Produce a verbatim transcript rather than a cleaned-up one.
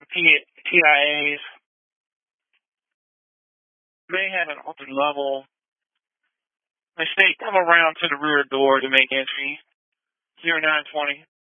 T- TIAs may have an open level. They state come around to the rear door to make entry. zero nine twenty.